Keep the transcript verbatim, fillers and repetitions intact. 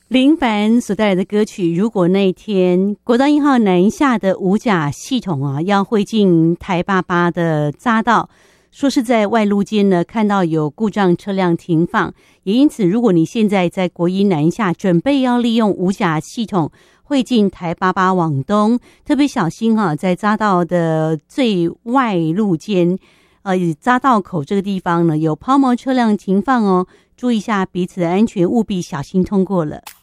林凡所带来的歌曲，如果那一天国道一号南下的五甲系统啊，要会进台八八的匝道，说是在外路间呢看到有故障车辆停放，也因此如果你现在在国一南下准备要利用五甲系统会进台八八往东，特别小心哈、啊，在匝道的最外路间呃匝道口这个地方呢有抛锚车辆停放哦，注意一下彼此的安全，务必小心通过了。